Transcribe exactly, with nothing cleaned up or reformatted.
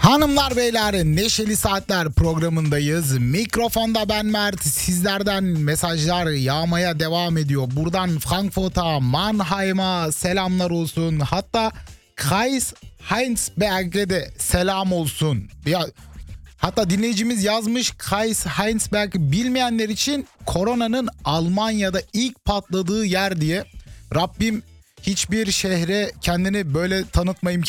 Hanımlar beyler, Neşeli Saatler programındayız. Mikrofonda ben Mert. Sizlerden mesajlar yağmaya devam ediyor. Buradan Frankfurt'a, Mannheim'a selamlar olsun. Hatta Kreis-Heinsberg'e de selam olsun. Ya, hatta dinleyicimiz yazmış, Kreis-Heinsberg bilmeyenler için koronanın Almanya'da ilk patladığı yer diye. Rabbim hiçbir şehre kendini böyle tanıtma imkanı